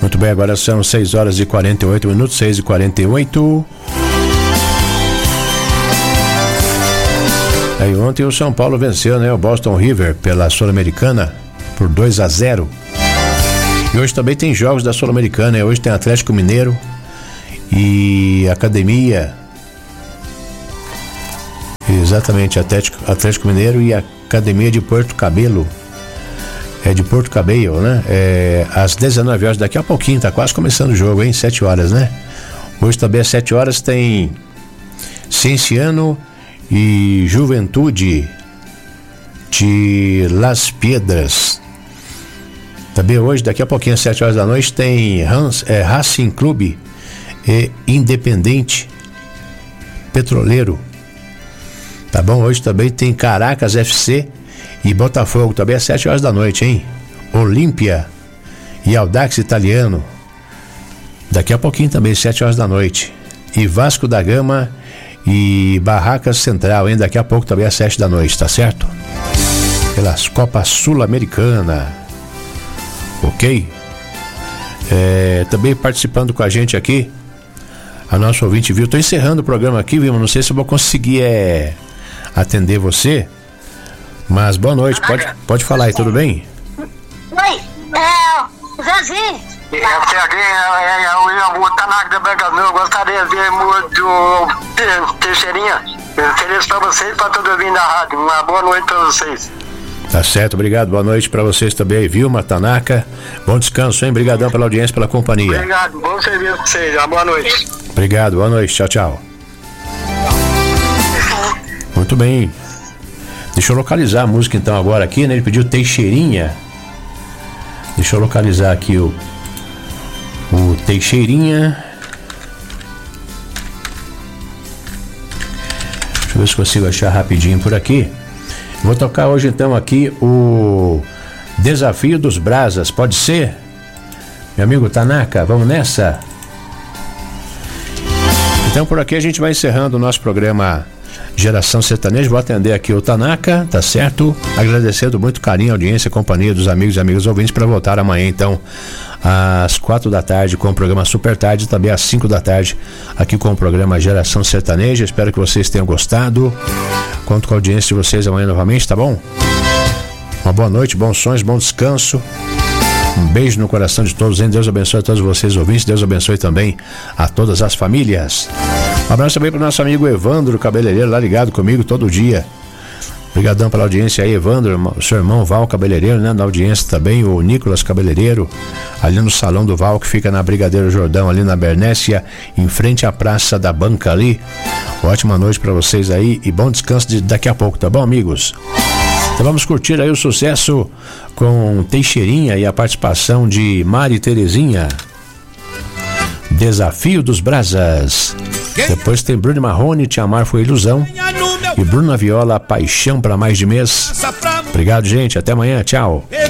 Muito bem, agora são 6 horas e 48 minutos, 6 e 48. Aí ontem o São Paulo venceu, né, o Boston River pela Sul-Americana por 2-0. E hoje também tem jogos da Sul-Americana, hoje tem Atlético Mineiro e Academia. Exatamente, Atlético Mineiro e Academia de Porto Cabelo. É de Porto Cabello, né? Às 19 horas, daqui a pouquinho, tá quase começando o jogo, hein? 7 horas, né? Hoje também às 7 horas tem Cienciano e Juventude de Las Piedras. Também hoje, daqui a pouquinho, às 7 horas da noite, tem Racing Clube e Independente Petroleiro. Tá bom? Hoje também tem Caracas FC e Botafogo, também às 7 horas da noite, hein? Olímpia e Audax Italiano. Daqui a pouquinho também, 7 horas da noite. E Vasco da Gama e Barracas Central, hein? Daqui a pouco também às 7 da noite, tá certo? Pelas Copas Sul-Americana. Ok? Também participando com a gente aqui, a nossa ouvinte, viu? Tô encerrando o programa aqui, viu? Não sei se eu vou conseguir atender você, mas boa noite, pode falar aí, tudo bem? Oi, Zezinho. O Tanaka da Bragança, eu gostaria de ver muito Teixeirinha. Feliz pra vocês e pra todo mundo da rádio. Uma boa noite pra vocês. Tá certo, obrigado, boa noite pra vocês também aí, Vilma, Tanaka. Bom descanso, hein? Obrigadão pela audiência, pela companhia. Obrigado, bom serviço pra vocês, uma boa noite. Obrigado, boa noite, tchau, tchau. Muito bem. Deixa eu localizar a música então agora aqui, né? Ele pediu Teixeirinha. Deixa eu localizar aqui o Teixeirinha. Deixa eu ver se consigo achar rapidinho por aqui. Vou tocar hoje então aqui o Desafio dos Brasas, pode ser? Meu amigo Tanaka, vamos nessa? Então por aqui a gente vai encerrando o nosso programa Geração Sertaneja. Vou atender aqui o Tanaka, tá certo? Agradecendo muito carinho, audiência, companhia dos amigos e amigas ouvintes, para voltar amanhã então às 4 da tarde com o programa Super Tarde, e também às 5 da tarde aqui com o programa Geração Sertaneja. Espero que vocês tenham gostado. Conto com a audiência de vocês amanhã novamente, tá bom? Uma boa noite, bons sonhos, bom descanso. Um beijo no coração de todos, hein? Deus abençoe a todos vocês ouvintes. Deus abençoe também a todas as famílias. Um abraço também para o nosso amigo Evandro, cabeleireiro, lá ligado comigo todo dia. Obrigadão pela audiência aí, Evandro. O seu irmão Val, cabeleireiro, né? Na audiência também, o Nicolas, cabeleireiro, ali no salão do Val, que fica na Brigadeiro Jordão, ali na Bernécia, em frente à Praça da Banca ali. Ótima noite para vocês aí e bom descanso daqui a pouco, tá bom, amigos? Então vamos curtir aí o sucesso com Teixeirinha e a participação de Mari Terezinha. Desafio dos Brasas. Depois tem Bruno Marrone, Te Amar Foi Ilusão. E Bruna Viola, Paixão pra Mais de Mês. Obrigado, gente. Até amanhã. Tchau.